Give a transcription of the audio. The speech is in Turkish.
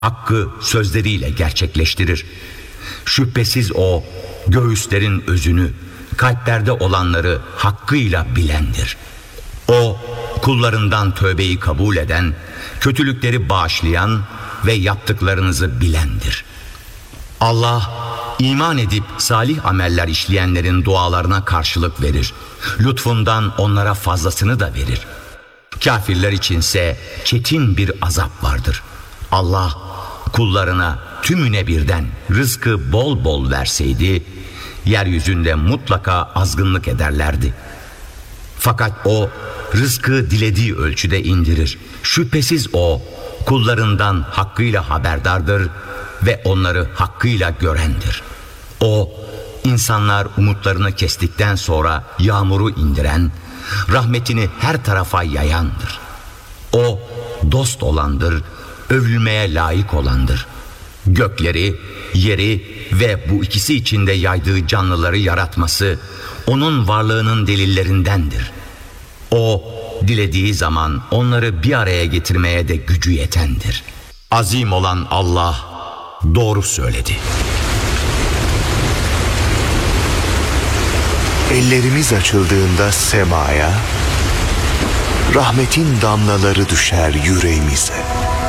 hakkı sözleriyle gerçekleştirir. Şüphesiz o, göğüslerin özünü, kalplerde olanları hakkıyla bilendir. O, kullarından tövbeyi kabul eden, kötülükleri bağışlayan ve yaptıklarınızı bilendir. Allah, iman edip salih ameller işleyenlerin dualarına karşılık verir. Lütfundan onlara fazlasını da verir. Kafirler içinse çetin bir azap vardır. Allah, kullarına tümüne birden rızkı bol bol verseydi, yeryüzünde mutlaka azgınlık ederlerdi. Fakat o, rızkı dilediği ölçüde indirir. Şüphesiz o, kullarından hakkıyla haberdardır ve onları hakkıyla görendir. O, insanlar umutlarını kestikten sonra yağmuru indiren, rahmetini her tarafa yayandır. O, dost olandır, övülmeye layık olandır. Gökleri, yeri ve bu ikisi içinde yaydığı canlıları yaratması, onun varlığının delillerindendir. O, dilediği zaman onları bir araya getirmeye de gücü yetendir. Azim olan Allah doğru söyledi. Ellerimiz açıldığında semaya, rahmetin damlaları düşer yüreğimize.